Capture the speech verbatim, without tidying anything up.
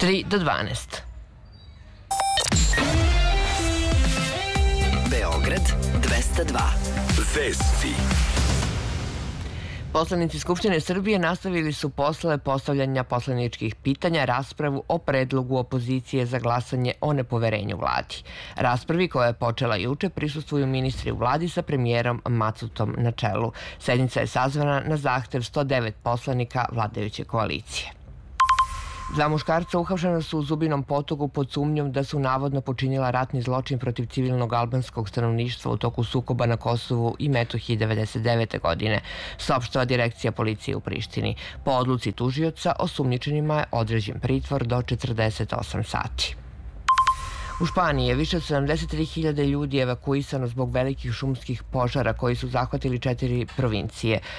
tri do dvanaest. Beograd dvesta dva. Vesti. Poslanici Skupštine Srbije nastavili su posle postavljanja poslaničkih pitanja raspravu o predlogu opozicije za glasanje o nepoverenju vladi. Raspravi koja je počela juče prisustvuju ministri u vladi sa premijerom Macutom na čelu. Sednica je sazvana na zahtev sto devet poslanika vladajuće koalicije. Dva muškarca uhapšena su u Zubinom Potoku pod sumnjom da su navodno počinila ratni zločin protiv civilnog albanskog stanovništva u toku sukoba na Kosovu i Metohiji devedeset devete. godine, saopštava direkcija policije u Prištini. Po odluci tužioca, osumnjičenima je određen pritvor do četrdeset osam sati. U Španiji je više od sedamdeset tri hiljade ljudi evakuisano zbog velikih šumskih požara koji su zahvatili četiri provincije.